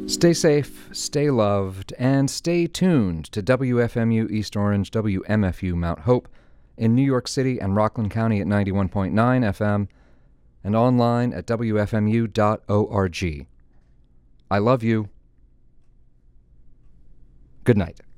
Stay safe, stay loved, and stay tuned to WFMU East Orange, WMFU Mount Hope in New York City and Rockland County at 91.9 FM and online at WFMU.org. I love you. Good night.